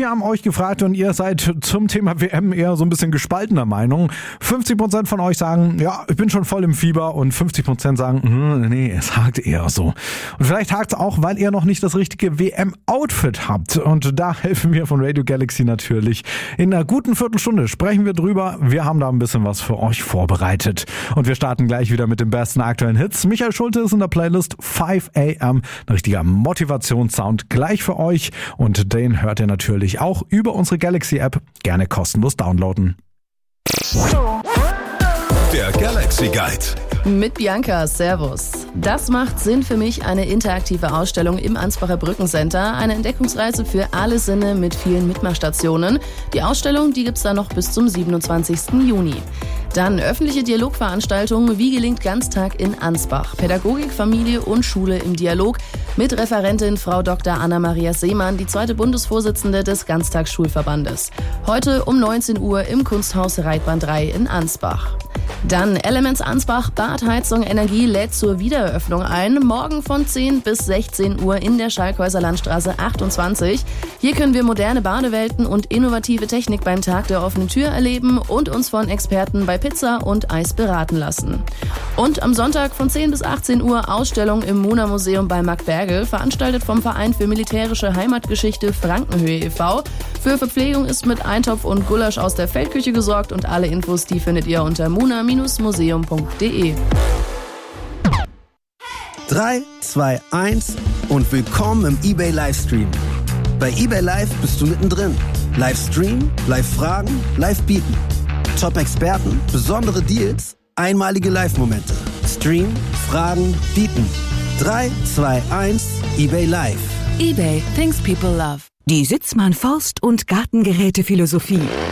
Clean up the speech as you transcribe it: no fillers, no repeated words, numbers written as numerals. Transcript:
Wir haben euch gefragt und ihr seid zum Thema WM eher so ein bisschen gespaltener Meinung. 50% von euch sagen, ja, ich bin schon voll im Fieber und 50% sagen, nee, es hakt eher so. Und vielleicht hakt es auch, weil ihr noch nicht das richtige WM-Outfit habt. Und da helfen wir von Radio Galaxy natürlich. In einer guten Viertelstunde sprechen wir drüber. Wir haben da ein bisschen was für euch vorbereitet. Und wir starten gleich wieder mit den besten aktuellen Hits. Michael Schulte ist in der Playlist 5 AM. Ein richtiger Motivationssound gleich für euch. Und den hört ihr natürlich auch über unsere Galaxy-App. Gerne kostenlos downloaden. Der Galaxy Guide. Mit Bianca, Servus. Das macht Sinn für mich, eine interaktive Ausstellung im Ansbacher Brückencenter. Eine Entdeckungsreise für alle Sinne mit vielen Mitmachstationen. Die Ausstellung, die gibt's da noch bis zum 27. Juni. Dann öffentliche Dialogveranstaltungen. Wie gelingt Ganztag in Ansbach? Pädagogik, Familie und Schule im Dialog. Mit Referentin Frau Dr. Anna-Maria Seemann, die zweite Bundesvorsitzende des Ganztagsschulverbandes. Heute um 19 Uhr im Kunsthaus Reitbahn 3 in Ansbach. Dann Elements Ansbach, Bad, Heizung, Energie lädt zur Wiedereröffnung ein. Morgen von 10 bis 16 Uhr in der Schalkhäuser Landstraße 28. Hier können wir moderne Badewelten und innovative Technik beim Tag der offenen Tür erleben und uns von Experten bei Pizza und Eis beraten lassen. Und am Sonntag von 10 bis 18 Uhr Ausstellung im Mona-Museum bei Mark Bergel, veranstaltet vom Verein für militärische Heimatgeschichte Frankenhöhe e.V. Für Verpflegung ist mit Eintopf und Gulasch aus der Feldküche gesorgt und alle Infos, die findet ihr unter muna-museum.de. 3, 2, 1 und willkommen im eBay Livestream. Bei eBay Live bist du mittendrin. Livestream, Live-Fragen, Live-Bieten. Top-Experten, besondere Deals, einmalige Live-Momente. Stream, Fragen, Bieten. 3, 2, 1, eBay Live. eBay, things people love. Die Sitzmann Forst- und Gartengeräte-Philosophie.